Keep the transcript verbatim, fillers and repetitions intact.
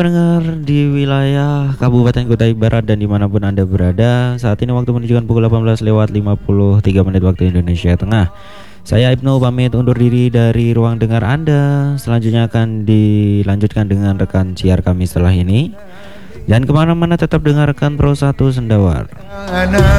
Pendengar di wilayah Kabupaten Kutai Barat dan dimanapun Anda berada, saat ini waktu menunjukkan pukul delapan belas lewat lima puluh tiga menit waktu Indonesia Tengah. Saya Ibnu pamit undur diri dari ruang dengar Anda. Selanjutnya akan dilanjutkan dengan rekan siar kami setelah ini. Dan kemana-mana tetap dengarkan Pro satu Sendawar.